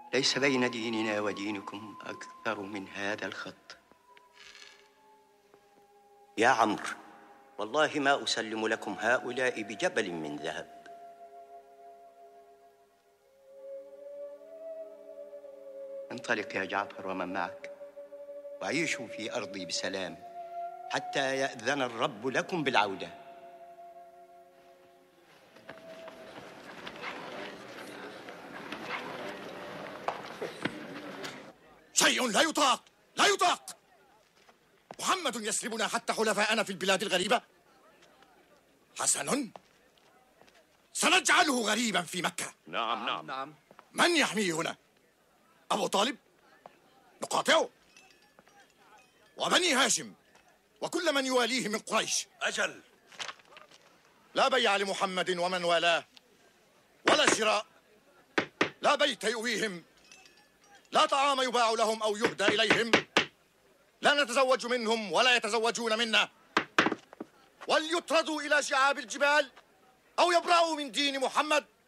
ليس بين ديننا ودينكم أكثر من هذا الخط. يا عمرو، والله ما أسلم لكم هؤلاء بجبل من ذهب. انطلق يا جعفر ومن معك، وعيشوا في أرضي بسلام حتى يأذن الرب لكم بالعودة. شيء لا يطاق، لا يطاق. محمد يسلبنا حتى حلفاءنا في البلاد الغريبة. حسن، سنجعله غريبا في مكة. نعم. من يحميه هنا؟ أبو طالب نقاطعه، وبني هاشم، وكل من يواليه من قريش. أجل. لا بيع لمحمد ومن والاه، ولا شراء، لا بيت يؤويهم، لا طعام يباع لهم أو يهدى إليهم، لا نتزوج منهم ولا يتزوجون منا، وليطردوا إلى شعاب الجبال أو يبرأوا من دين محمد.